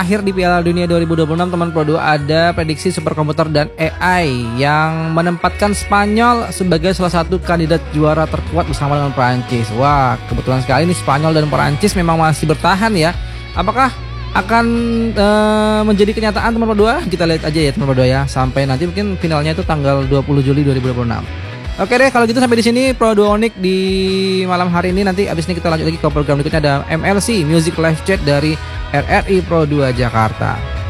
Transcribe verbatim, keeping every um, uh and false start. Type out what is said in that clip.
Akhir di Piala Dunia dua ribu dua puluh enam teman Pro dua ada prediksi superkomputer dan A I yang menempatkan Spanyol sebagai salah satu kandidat juara terkuat bersama dengan Prancis. Wah, kebetulan sekali nih Spanyol dan Prancis memang masih bertahan ya. Apakah akan uh, menjadi kenyataan teman Pro dua? Kita lihat aja ya teman Pro dua ya. Sampai nanti mungkin finalnya itu tanggal dua puluh Juli dua ribu dua puluh enam. Oke deh, kalau gitu sampai di sini Pro dua Onyx di malam hari ini. Nanti abis ini kita lanjut lagi ke program berikutnya, ada M L C Music Live Chat dari R R I Pro dua Jakarta.